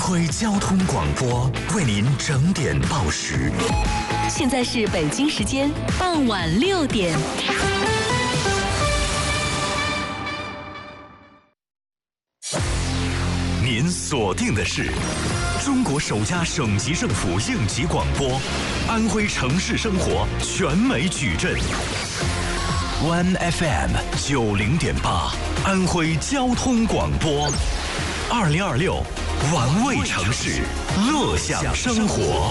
徽交通广播为您整点报时。 现在是北京时间傍晚6点。 您锁定的是中国首家省级政府应急广播，安徽城市生活全美矩阵。One FM 90.8，安徽交通广播，2026，玩味城市，乐享生活。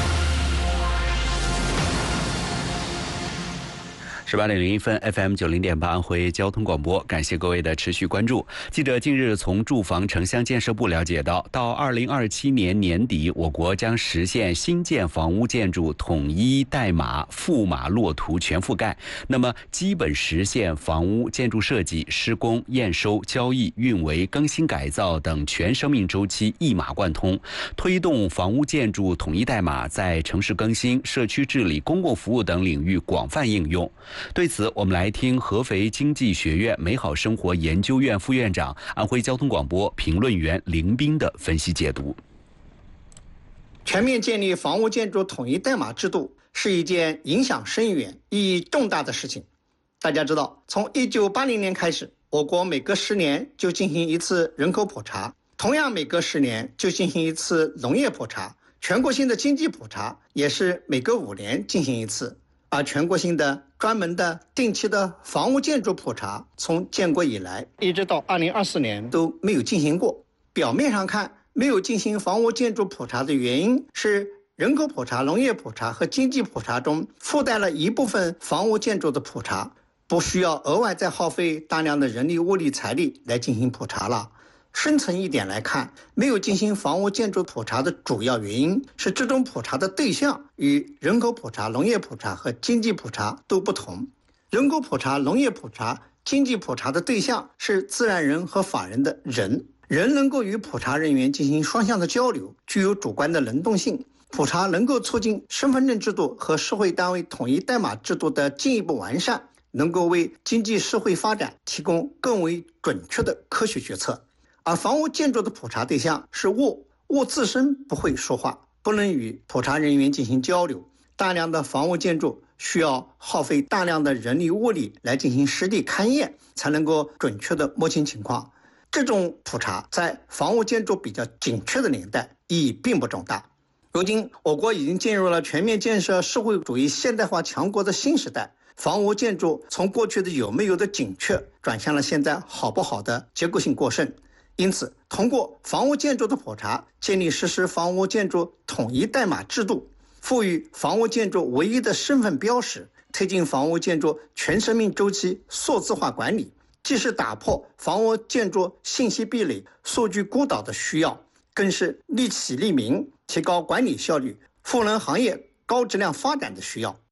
18:01 FM 90.8安徽交通广播，感谢各位的持续关注。记者近日从住房城乡建设部了解到2027年年底，我国将实现新建房屋建筑统一代码、覆码落图全覆盖。那么，基本实现房屋建筑设计、施工、验收、交易、运维、更新改造等全生命周期一码贯通，推动房屋建筑统一代码在城市更新、社区治理、公共服务等领域广泛应用。对此，我们来听合肥经济学院美好生活研究院副院长、安徽交通广播评论员林斌的分析解读。 全面建立房屋建筑统一代码制度是一件影响深远、意义重大的事情。大家知道，从1980年开始，我国每隔10年就进行一次人口普查，同样每隔10年就进行一次农业普查，全国性的经济普查也是每隔5年进行一次。而全国性的专门的定期的房屋建筑普查，从建国以来一直到2024年都没有进行过。表面上看，没有进行房屋建筑普查的原因是人口普查、农业普查和经济普查中附带了一部分房屋建筑的普查，不需要额外再耗费大量的人力、物力、财力来进行普查了。深层一点来看，没有进行房屋建筑普查的主要原因是这种普查的对象与人口普查、农业普查和经济普查都不同。人口普查、农业普查、经济普查的对象是自然人和法人的人，人能够与普查人员进行双向的交流，具有主观的能动性。普查能够促进身份证制度和社会单位统一代码制度的进一步完善，能够为经济社会发展提供更为准确的科学决策。而房屋建筑的普查对象是物自身不会说话，不能与普查人员进行交流。大量的房屋建筑需要耗费大量的人力物力来进行实地勘验，才能够准确的摸清情况。这种普查在房屋建筑比较紧缺的年代意义并不重大。如今我国已经进入了全面建设社会主义现代化强国的新时代，房屋建筑从过去的有没有的紧缺转向了现在好不好的结构性过剩。因此，通过房屋建筑的普查，建立实施房屋建筑统一代码制度，赋予房屋建筑唯一的身份标识，推进房屋建筑全生命周期数字化管理，既是打破房屋建筑信息壁垒、数据孤岛的需要，更是利企利民、提高管理效率、赋能行业高质量发展的需要。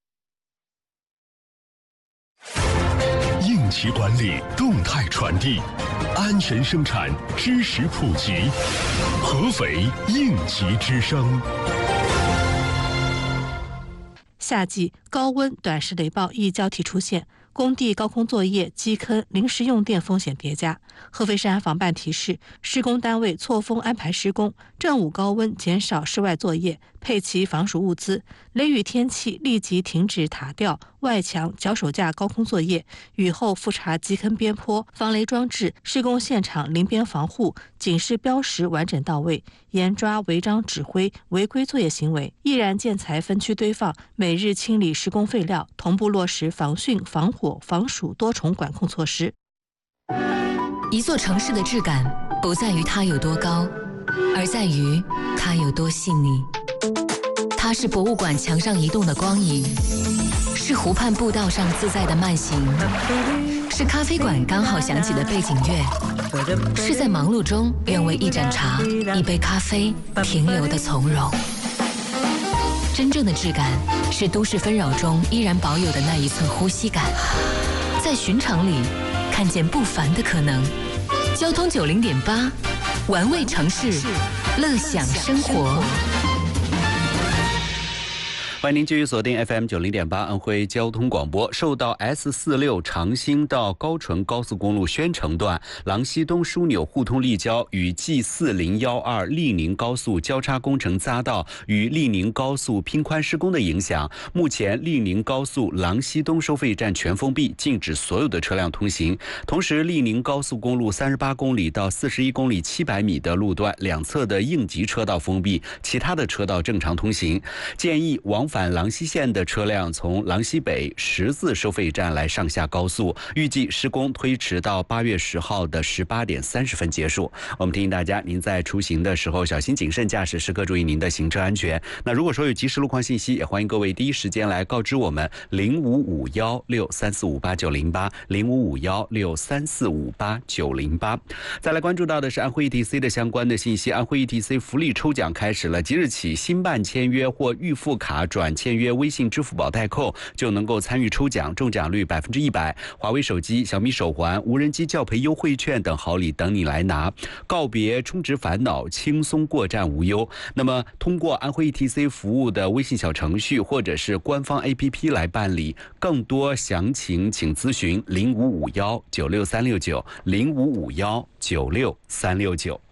应急管理，动态传递，安全生产，知识普及。合肥应急之声。 夏季高温、短时雷暴易交替出现，工地高空作业、基坑、临时用电风险叠加。合肥市安防办提示，施工单位错峰安排施工，正午高温减少室外作业，配齐防暑物资。雷雨天气立即停止塔吊、外墙、脚手架高空作业，雨后复查基坑边坡、防雷装置，施工现场临边防护、警示标识完整到位，严抓违章指挥、违规作业行为，易燃建材分区堆放，每日清理施工废料，同步落实防汛、防火、防暑多重管控措施。 一座城市的质感不在于它有多高，而在于它有多细腻。它是博物馆墙上移动的光影，是湖畔步道上自在的慢行，是咖啡馆刚好响起的背景乐，是在忙碌中愿为一盏茶、一杯咖啡停留的从容。真正的质感是都市纷扰中依然保有的那一寸呼吸感，在寻常里看见不凡的可能。交通90.8，玩味城市，乐享生活。 欢迎您继续锁定 FM 90.8安徽交通广播。受到 S46长兴到高淳高速公路宣城段郎西东枢纽互通立交与 G4012利宁高速交叉工程匝道与利宁高速拼宽施工的影响，目前利宁高速郎西东收费站全封闭，禁止所有的车辆通行。同时，利宁高速公路38公里到41公里700米的路段两侧的应急车道封闭，其他的车道正常通行。建议往返郎西线的车辆从郎西北十字收费站来上下高速，预计施工推迟到8月10号的18点30分结束。我们提醒大家，您在出行的时候小心谨慎驾驶，时刻注意您的行车安全。那如果说有及时路况信息，也欢迎各位第一时间来告知我们055163458908 055163458908。再来关注到的是安徽 ETC 的相关的信息，安徽 ETC 福利抽奖开始了，即日起新办签约或预付卡转签约微信、支付宝代扣就能够参与抽奖，中奖率100%，华为手机、小米手环、无人机教培优惠券等好礼等你来拿，告别充值烦恼，轻松过站无忧。那么通过安徽 ETC 服务的微信小程序或者是官方 APP 来办理，更多详情请咨询0551963690 0551963669。